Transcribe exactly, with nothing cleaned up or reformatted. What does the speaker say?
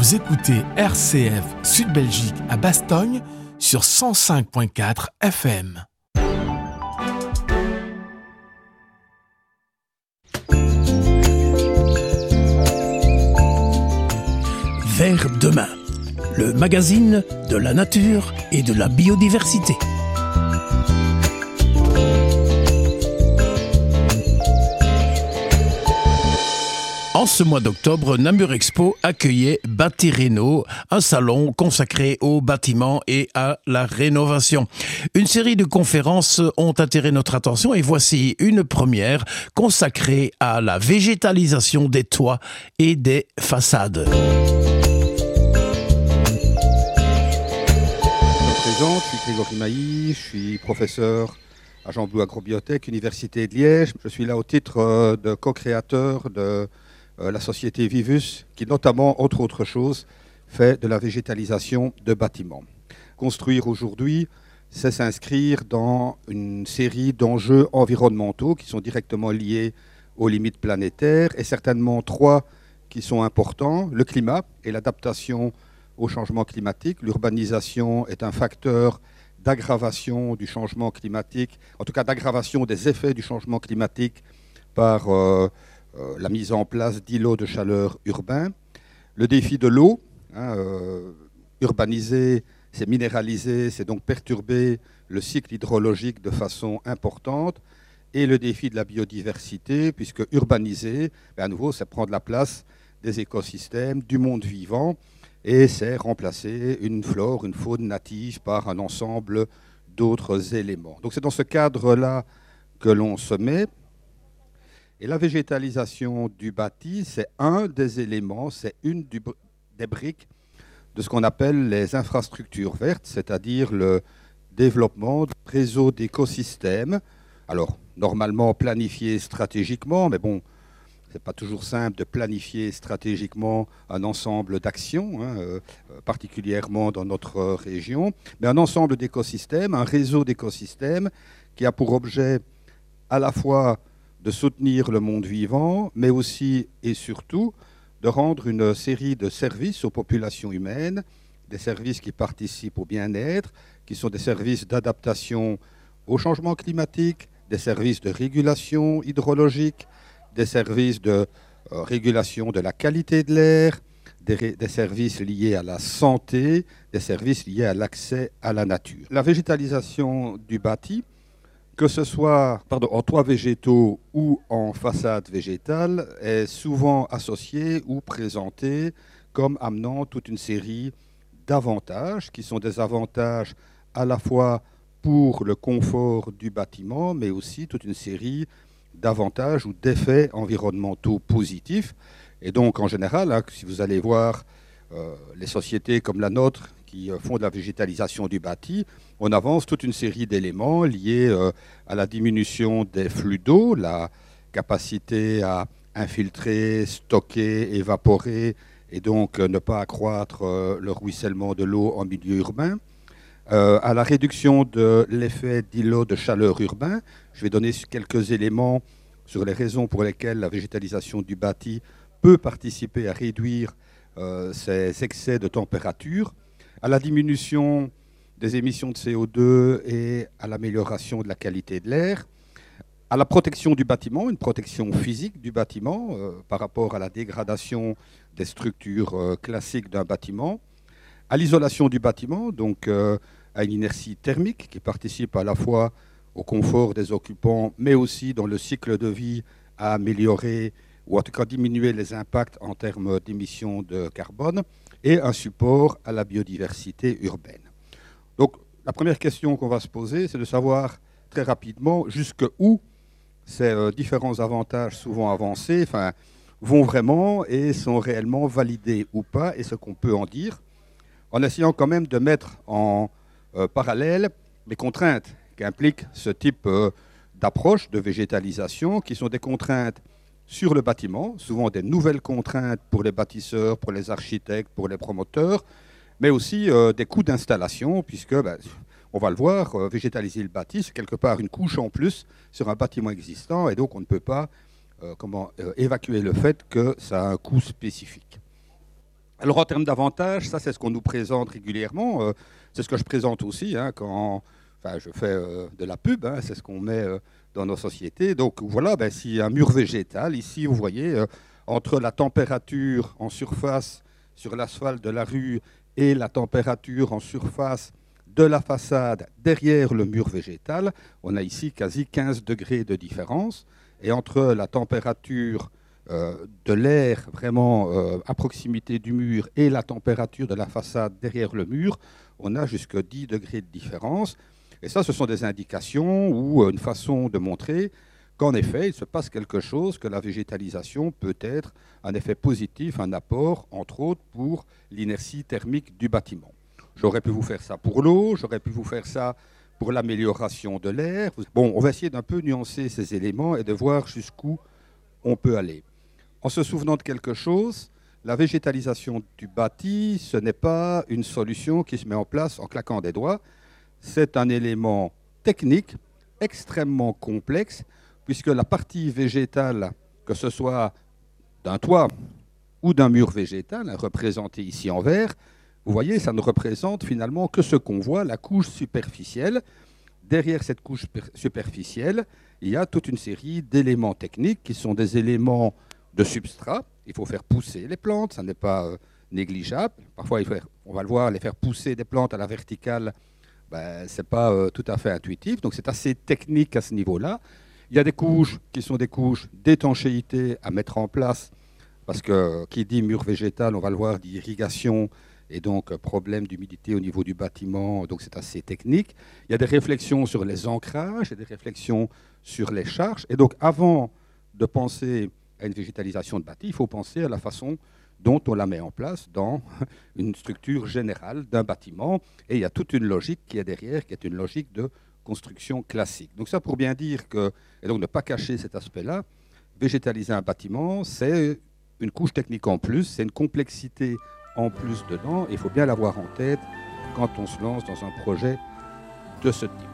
Vous écoutez R C F Sud Belgique à Bastogne sur cent cinq virgule quatre F M. Vers demain, le magazine de la nature et de la biodiversité. En ce mois d'octobre, Namur Expo accueillait Bâti Réno, un salon consacré aux bâtiments et à la rénovation. Une série de conférences ont attiré notre attention et voici une première consacrée à la végétalisation des toits et des façades. Je me présente, je suis Grégory Mailly, je suis professeur à Jean Blou Agrobiotech, Université de Liège. Je suis là au titre de co-créateur de la société Vivus, qui notamment, entre autres choses, fait de la végétalisation de bâtiments. Construire aujourd'hui, c'est s'inscrire dans une série d'enjeux environnementaux qui sont directement liés aux limites planétaires, et certainement trois qui sont importants: le climat et l'adaptation au changement climatique. L'urbanisation est un facteur d'aggravation du changement climatique, en tout cas d'aggravation des effets du changement climatique par euh, euh, la mise en place d'îlots de chaleur urbains. Le défi de l'eau, hein, euh, urbaniser, c'est minéraliser, c'est donc perturber le cycle hydrologique de façon importante. Et le défi de la biodiversité, puisque urbaniser, ben à nouveau, c'est prendre la place des écosystèmes, du monde vivant, et c'est remplacer une flore, une faune native par un ensemble d'autres éléments. Donc c'est dans ce cadre-là que l'on se met. Et la végétalisation du bâti, c'est un des éléments, c'est une du, des briques de ce qu'on appelle les infrastructures vertes, c'est-à-dire le développement de réseaux d'écosystèmes. Alors, normalement planifiés stratégiquement, mais bon, ce n'est pas toujours simple de planifier stratégiquement un ensemble d'actions, hein, euh, particulièrement dans notre région, mais un ensemble d'écosystèmes, un réseau d'écosystèmes qui a pour objet à la fois de soutenir le monde vivant, mais aussi et surtout de rendre une série de services aux populations humaines, des services qui participent au bien-être, qui sont des services d'adaptation au changement climatique, des services de régulation hydrologique, des services de euh, régulation de la qualité de l'air, des, ré- des services liés à la santé, des services liés à l'accès à la nature. La végétalisation du bâti, que ce soit pardon, en toits végétaux ou en façade végétale, est souvent associée ou présentée comme amenant toute une série d'avantages, qui sont des avantages à la fois pour le confort du bâtiment, mais aussi toute une série d'avantages ou d'effets environnementaux positifs. Et donc, en général, hein, si vous allez voir euh, les sociétés comme la nôtre qui euh, font de la végétalisation du bâti, on avance toute une série d'éléments liés euh, à la diminution des flux d'eau, la capacité à infiltrer, stocker, évaporer, et donc euh, ne pas accroître euh, le ruissellement de l'eau en milieu urbain, Euh, à la réduction de l'effet d'îlot de chaleur urbain. Je vais donner quelques éléments sur les raisons pour lesquelles la végétalisation du bâti peut participer à réduire euh, ces excès de température, à la diminution des émissions de C O deux et à l'amélioration de la qualité de l'air, à la protection du bâtiment, une protection physique du bâtiment euh, par rapport à la dégradation des structures euh, classiques d'un bâtiment, à l'isolation du bâtiment, donc euh, à une inertie thermique qui participe à la fois au confort des occupants, mais aussi dans le cycle de vie à améliorer ou en tout cas diminuer les impacts en termes d'émissions de carbone, et un support à la biodiversité urbaine. Donc la première question qu'on va se poser, c'est de savoir très rapidement jusqu'où ces euh, différents avantages souvent avancés enfin, vont vraiment et sont réellement validés ou pas, et ce qu'on peut en dire, en essayant quand même de mettre en euh, parallèle les contraintes qu'implique ce type euh, d'approche de végétalisation, qui sont des contraintes sur le bâtiment, souvent des nouvelles contraintes pour les bâtisseurs, pour les architectes, pour les promoteurs, mais aussi euh, des coûts d'installation, puisque, ben, on va le voir, euh, végétaliser le bâti, c'est quelque part une couche en plus sur un bâtiment existant, et donc on ne peut pas euh, comment, euh, évacuer le fait que ça a un coût spécifique. Alors en termes d'avantages, ça c'est ce qu'on nous présente régulièrement, euh, c'est ce que je présente aussi hein, quand enfin, je fais euh, de la pub, hein, c'est ce qu'on met euh, dans nos sociétés. Donc voilà, ben, si un mur végétal, ici vous voyez, euh, entre la température en surface sur l'asphalte de la rue et la température en surface de la façade derrière le mur végétal, on a ici quasi quinze degrés de différence. Et entre la température euh, de l'air vraiment euh, à proximité du mur et la température de la façade derrière le mur, on a jusqu'à dix degrés de différence. Et ça, ce sont des indications ou une façon de montrer qu'en effet, il se passe quelque chose, que la végétalisation peut être un effet positif, un apport, entre autres, pour l'inertie thermique du bâtiment. J'aurais pu vous faire ça pour l'eau, j'aurais pu vous faire ça pour l'amélioration de l'air. Bon, on va essayer d'un peu nuancer ces éléments et de voir jusqu'où on peut aller. En se souvenant de quelque chose, la végétalisation du bâti, ce n'est pas une solution qui se met en place en claquant des doigts. C'est un élément technique extrêmement complexe, puisque la partie végétale, que ce soit d'un toit ou d'un mur végétal, représenté ici en vert, vous voyez, ça ne représente finalement que ce qu'on voit, la couche superficielle. Derrière cette couche superficielle, il y a toute une série d'éléments techniques qui sont des éléments de substrat. Il faut faire pousser les plantes, ça n'est pas euh, négligeable. Parfois, il faut, on va le voir, les faire pousser des plantes à la verticale, ben, ce n'est pas euh, tout à fait intuitif. Donc c'est assez technique à ce niveau-là. Il y a des couches qui sont des couches d'étanchéité à mettre en place, parce que qui dit mur végétal, on va le voir, dit irrigation, et donc problème d'humidité au niveau du bâtiment, donc c'est assez technique. Il y a des réflexions sur les ancrages, et des réflexions sur les charges. Et donc avant de penser à une végétalisation de bâti, il faut penser à la façon dont on la met en place dans une structure générale d'un bâtiment. Et il y a toute une logique qui est derrière, qui est une logique de construction classique. Donc ça pour bien dire que, et donc ne pas cacher cet aspect-là, végétaliser un bâtiment, c'est une couche technique en plus, c'est une complexité en plus dedans. Il faut bien l'avoir en tête quand on se lance dans un projet de ce type.